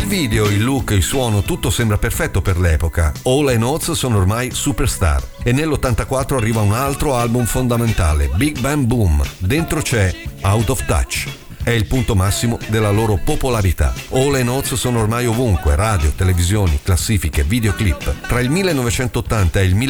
video, il look, il suono, tutto sembra perfetto per l'epoca. Hall & Oates sono ormai superstar e nell'84 arriva un altro album fondamentale, Big Bang Boom. Dentro c'è Out of Touch. È il punto massimo della loro popolarità. Hall & Oates sono ormai ovunque, radio, televisioni, classifiche, videoclip. Tra il 1980 e il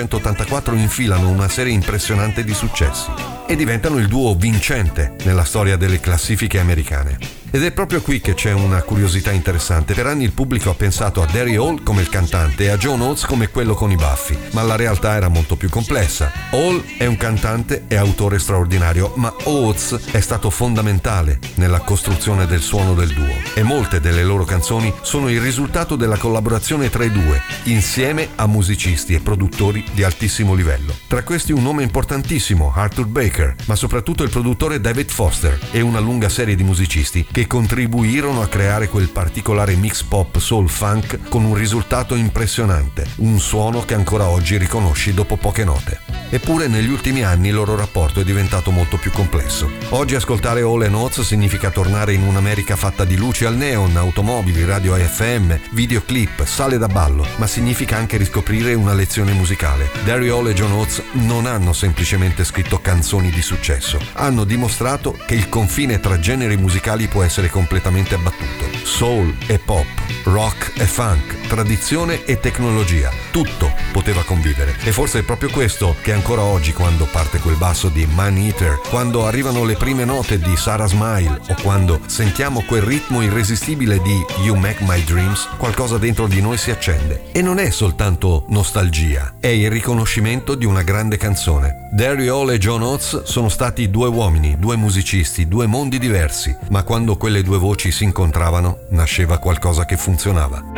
1984 infilano una serie impressionante di successi e diventano il duo vincente nella storia delle classifiche americane. Ed è proprio qui che c'è una curiosità interessante. Per anni il pubblico ha pensato a Gary Hall come il cantante e a John Oates come quello con i baffi, ma la realtà era molto più complessa. Hall è un cantante e autore straordinario, ma Oates è stato fondamentale nella costruzione del suono del duo e molte delle loro canzoni sono il risultato della collaborazione tra i due, insieme a musicisti e produttori di altissimo livello. Tra questi un nome importantissimo, Arthur Baker, ma soprattutto il produttore David Foster e una lunga serie di musicisti che contribuirono a creare quel particolare mix pop soul funk con un risultato impressionante, un suono che ancora oggi riconosci dopo poche note. Eppure negli ultimi anni il loro rapporto è diventato molto più complesso. Oggi ascoltare Hall & Oates significa tornare in un'America fatta di luci al neon, automobili, radio FM, videoclip, sale da ballo, ma significa anche riscoprire una lezione musicale. Gary Hall e John Oates non hanno semplicemente scritto canzoni di successo, hanno dimostrato che il confine tra generi musicali può essere completamente abbattuto. Soul e pop, rock e funk, tradizione e tecnologia, tutto poteva convivere. E forse è proprio questo che ancora oggi, quando parte quel basso di Man Eater, quando arrivano le prime note di Sarah Smile o quando sentiamo quel ritmo irresistibile di You Make My Dreams, qualcosa dentro di noi si accende. E non è soltanto nostalgia, è il riconoscimento di una grande canzone. Gary Hall e John Oates sono stati due uomini, due musicisti, due mondi diversi, ma quando quelle due voci si incontravano nasceva qualcosa che funzionava.